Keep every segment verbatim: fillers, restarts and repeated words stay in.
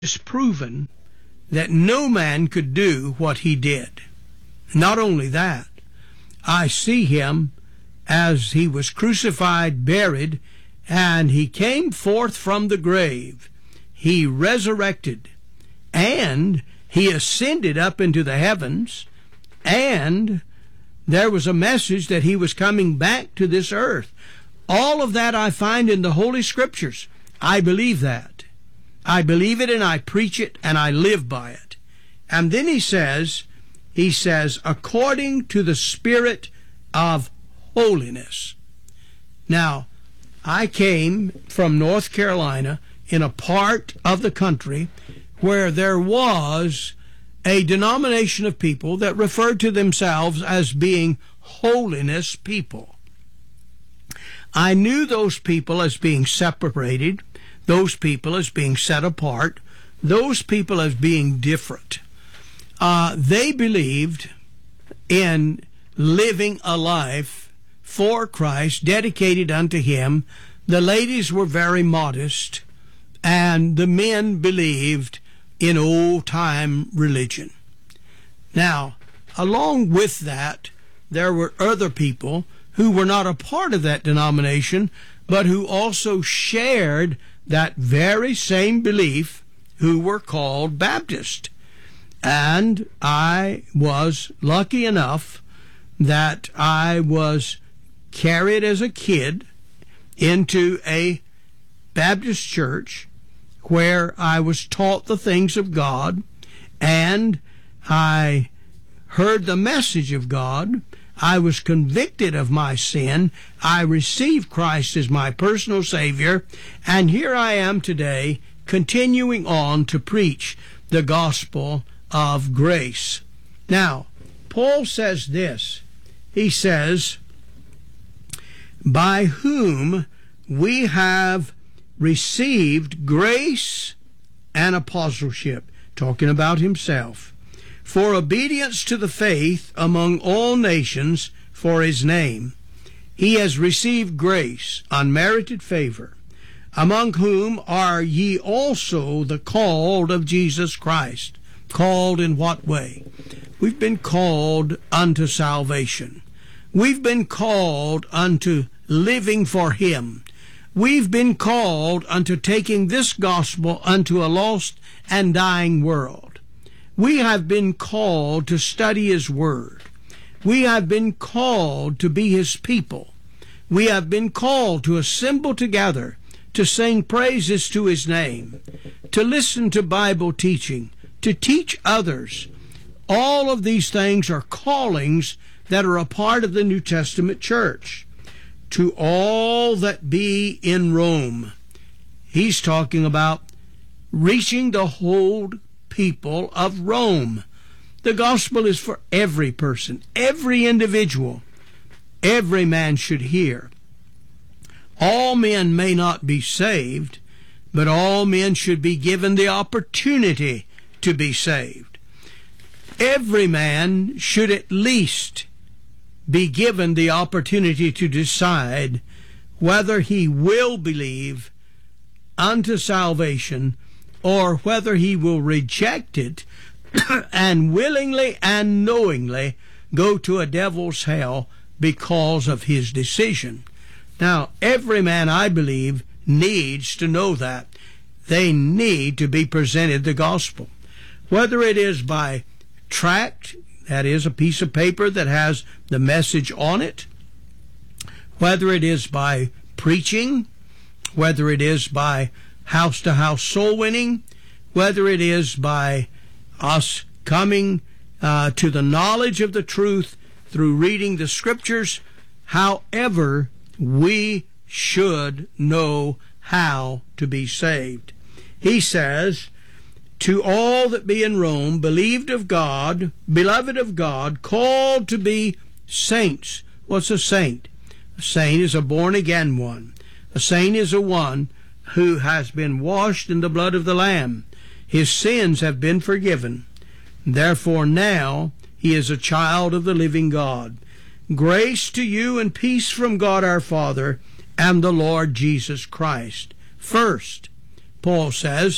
is proven that no man could do what he did. Not only that, I see him as he was crucified, buried, and he came forth from the grave. He resurrected, and he ascended up into the heavens, and there was a message that he was coming back to this earth. All of that I find in the Holy Scriptures. I believe that. I believe it, and I preach it, and I live by it. And then he says, he says, according to the Spirit of holiness. Now, I came from North Carolina in a part of the country where there was a denomination of people that referred to themselves as being holiness people. I knew those people as being separated, those people as being set apart, those people as being different. Uh, they believed in living a life for Christ, dedicated unto Him. The ladies were very modest, and the men believed in old-time religion. Now, along with that, there were other people who were not a part of that denomination, but who also shared that very same belief, who were called Baptist. And I was lucky enough that I was carried as a kid into a Baptist church where I was taught the things of God, and I heard the message of God. I was convicted of my sin. I received Christ as my personal Savior, and here I am today continuing on to preach the gospel of grace. Now, Paul says this. He says, by whom we have received grace and apostleship, talking about himself, for obedience to the faith among all nations for his name. He has received grace, unmerited favor, among whom are ye also the called of Jesus Christ. Called in what way? We've been called unto salvation. We've been called unto living for Him. We've been called unto taking this gospel unto a lost and dying world. We have been called to study His Word. We have been called to be His people. We have been called to assemble together, to sing praises to His name, to listen to Bible teaching, to teach others. All of these things are callings that are a part of the New Testament church. To all that be in Rome. He's talking about reaching the whole people of Rome. The gospel is for every person, every individual. Every man should hear. All men may not be saved, but all men should be given the opportunity to be saved. Every man should at least be given the opportunity to decide whether he will believe unto salvation or whether he will reject it and willingly and knowingly go to a devil's hell because of his decision. Now, every man, I believe, needs to know that. They need to be presented the gospel. Whether it is by tract, that is a piece of paper that has the message on it, whether it is by preaching, whether it is by house-to-house soul winning, whether it is by us coming uh, to the knowledge of the truth through reading the Scriptures, however, we should know how to be saved. He says, to all that be in Rome, believed of God, beloved of God, called to be saints. What's a saint? A saint is a born-again one. A saint is a one who has been washed in the blood of the Lamb. His sins have been forgiven. Therefore now he is a child of the living God. Grace to you and peace from God our Father and the Lord Jesus Christ. First, Paul says,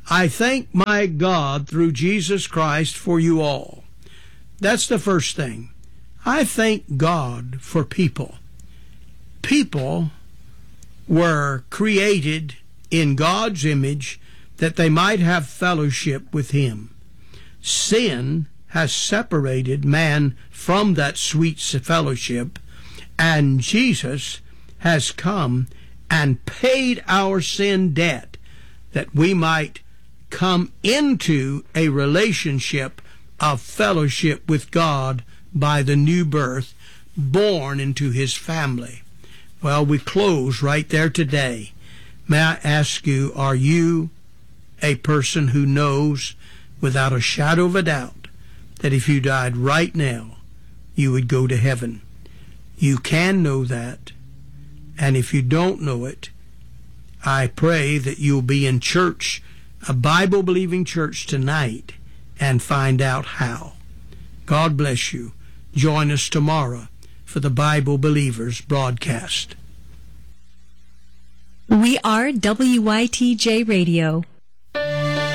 I thank my God through Jesus Christ for you all. That's the first thing. I thank God for people. People were created in God's image that they might have fellowship with Him. Sin has separated man from that sweet fellowship, and Jesus has come and paid our sin debt that we might come into a relationship of fellowship with God by the new birth, born into His family. Well, we close right there today. May I ask you, are you a person who knows without a shadow of a doubt that if you died right now, you would go to heaven? You can know that. And if you don't know it, I pray that you'll be in church, a Bible-believing church tonight, and find out how. God bless you. Join us tomorrow for the Bible Believers broadcast. We are W Y T J Radio.